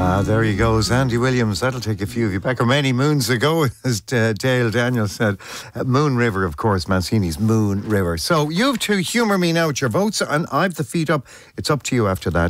There he goes, Andy Williams. That'll take a few of you back, or many moons ago, as Dale Daniel said. Moon River, of course, Mancini's Moon River. So you have to humour me now with your votes, and I've the feet up. It's up to you after that.